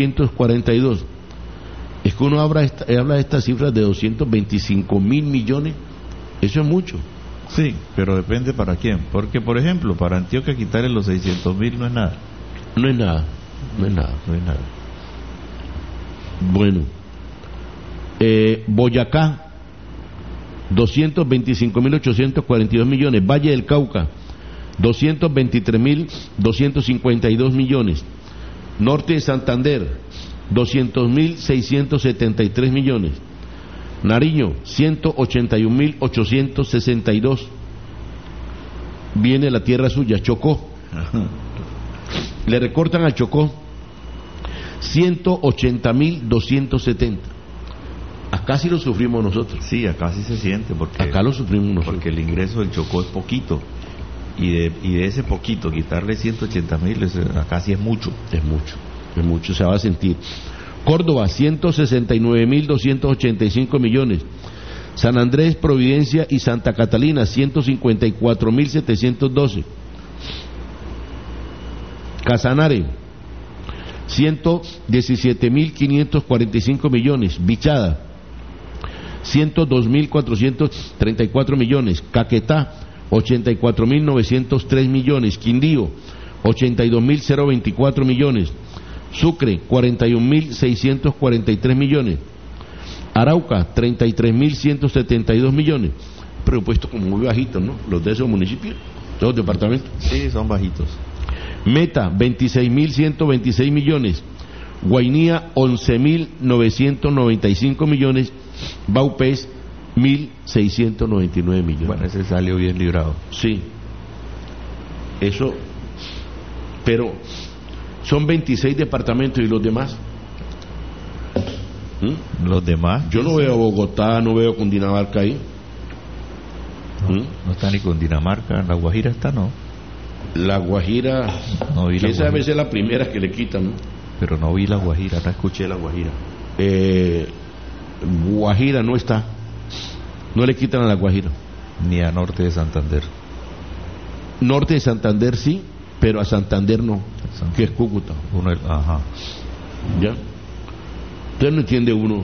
242. Es que uno habla de estas cifras de 225.000 millones. Eso es mucho. Sí, pero depende para quién. Porque, por ejemplo, para Antioquia quitarle los 600.000 no es nada. No es nada. Bueno, Boyacá, 225.842 millones. Valle del Cauca, 223.252 millones. Norte de Santander, 200.673 millones. Nariño, 181.862. Viene la tierra suya, Chocó. Le recortan al Chocó 180.270. Acá sí lo sufrimos nosotros. Sí, acá sí se siente, porque acá lo sufrimos nosotros. Porque el ingreso del Chocó es poquito. Y de ese poquito, quitarle 180.000, acá sí es mucho. Es mucho, se va a sentir. Córdoba, 169.285 millones. San Andrés, Providencia y Santa Catalina, 154.712. Casanare, 117.545 millones. Bichada, 102.434 millones. Caquetá, 84.903 millones. Quindío, 82.024 millones. Sucre, 41.643 millones. Arauca, 33.172 millones. Presupuesto como muy bajito, ¿no? Los de esos municipios, de esos departamentos. Sí, son bajitos. Meta, 26.126 millones. Guainía, 11.995 millones. Baupés, 1.699 millones. Bueno, ese salió bien librado. Sí. Eso, pero son 26 departamentos y los demás. Los demás. Yo no veo Bogotá, no veo Cundinamarca ahí. No está ni Cundinamarca, La Guajira está, ¿no? La Guajira, no vi esa a veces es la primera que le quitan, ¿no? Pero no vi La Guajira, no escuché La Guajira. Guajira no está, no le quitan a La Guajira. Ni a Norte de Santander. Norte de Santander sí, pero a Santander no, que es Cúcuta. Ajá. ¿Ya? Entonces no entiende uno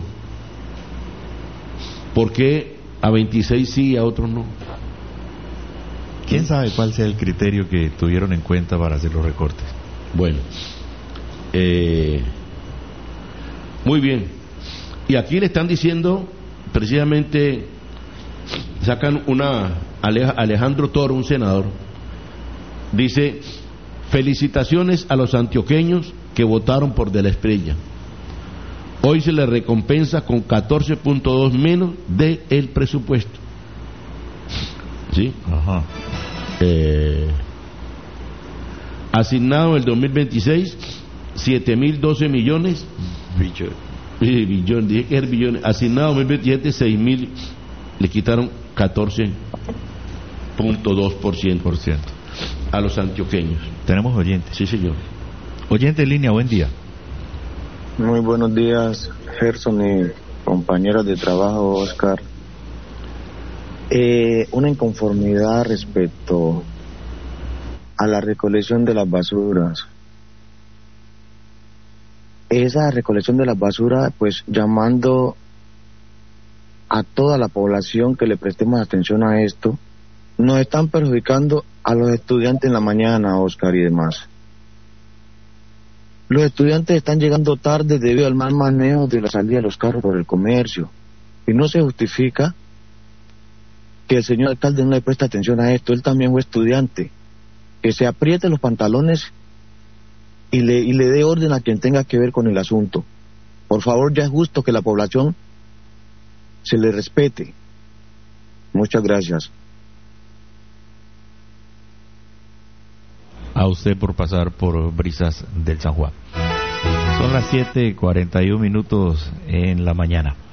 por qué a 26 sí y a otros no. ¿Quién sabe cuál sea el criterio que tuvieron en cuenta para hacer los recortes? Bueno, muy bien. Y aquí le están diciendo, precisamente, sacan Alejandro Toro, un senador, dice: felicitaciones a los antioqueños que votaron por De la Espriella. Hoy se les recompensa con 14.2 menos del presupuesto. ¿Sí? Ajá. Asignado en el 2026 7.012 millones. Billón, dije que era billones. Asignado en 2027 6.000, le quitaron 14.2% a los antioqueños. Tenemos oyentes. Sí, señor. Oyente en línea, buen día. Muy buenos días, Gerson y compañeros de trabajo, Oscar. Una inconformidad respecto a la recolección de las basuras. Esa recolección de las basuras, pues llamando a toda la población que le prestemos atención a esto, nos están perjudicando a los estudiantes en la mañana, Oscar, y demás. Los estudiantes están llegando tarde debido al mal manejo de la salida de los carros por el comercio, y no se justifica que el señor alcalde no le preste atención a esto. Él también fue estudiante. Que se apriete los pantalones y le dé orden a quien tenga que ver con el asunto. Por favor, ya es justo que la población se le respete. Muchas gracias. A usted por pasar por Brisas del San Juan. Son las 7:41 en la mañana.